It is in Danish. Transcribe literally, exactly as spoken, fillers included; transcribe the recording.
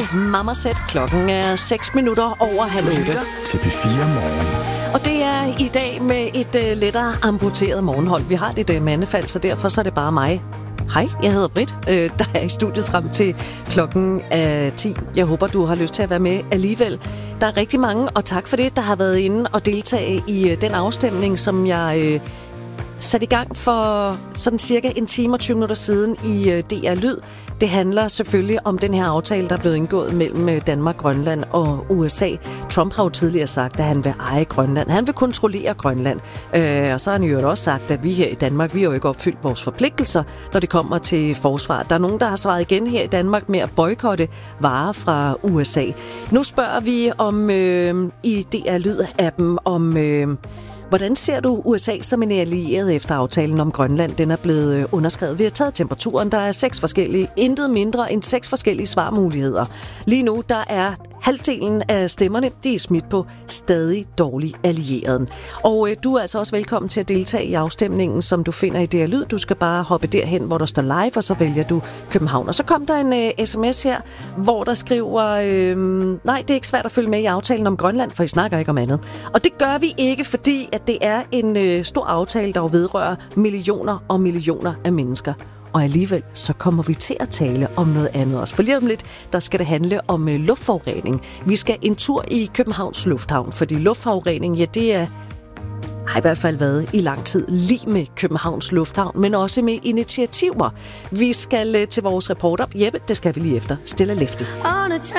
Mamma Set. Klokken er seks minutter over halv otte. Til P fire Morgen. Og det er i dag med et uh, lettere amputeret morgenhold. Vi har lidt uh, mandefald, så derfor så er det bare mig. Hej, jeg hedder Britt, øh, der er i studiet frem til klokken uh, ti. Jeg håber, du har lyst til at være med alligevel. Der er rigtig mange, og tak for det, der har været inde og deltage i uh, den afstemning, som jeg uh, satte i gang for sådan cirka en time og tyve minutter siden i uh, D R Lyd. Det handler selvfølgelig om den her aftale, der er blevet indgået mellem Danmark, Grønland og U S A. Trump har jo tidligere sagt, at han vil eje Grønland. Han vil kontrollere Grønland. Øh, og så har han jo også sagt, at vi her i Danmark, vi har jo ikke opfyldt vores forpligtelser, når det kommer til forsvar. Der er nogen, der har svaret igen her i Danmark med at boykotte varer fra U S A. Nu spørger vi om øh, i D R Lyd-appen om... Øh, Hvordan ser du U S A som en allieret efter aftalen om Grønland? Den er blevet underskrevet. Vi har taget temperaturen. Der er seks forskellige, intet mindre end seks forskellige svarmuligheder. Lige nu, der er halvdelen af stemmerne, de er smidt på stadig dårlig allieret. Og øh, du er altså også velkommen til at deltage i afstemningen, som du finder i D R Lyd. Du skal bare hoppe derhen, hvor der står live, og så vælger du København. Og så kom der en øh, sms her, hvor der skriver, øh, nej, det er ikke svært at følge med i aftalen om Grønland, for I snakker ikke om andet. Og det gør vi ikke, fordi at det er en øh, stor aftale, der vedrører millioner og millioner af mennesker. Og alligevel så kommer vi til at tale om noget andet også. For lige om lidt, der skal det handle om uh, luftforurening. Vi skal en tur i Københavns Lufthavn, fordi luftforurening, ja, det er, har i hvert fald været i lang tid lige med Københavns Lufthavn, men også med initiativer. Vi skal uh, til vores reporter, Jeppe, det skal vi lige efter. Stille Lefty.